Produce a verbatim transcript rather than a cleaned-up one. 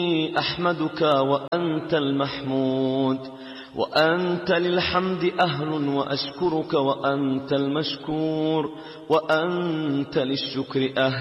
أحمدك وأنت المحمود، وأنت للحمد أهل وأشكرك وأنت المشكور، وأنت للشكر أهل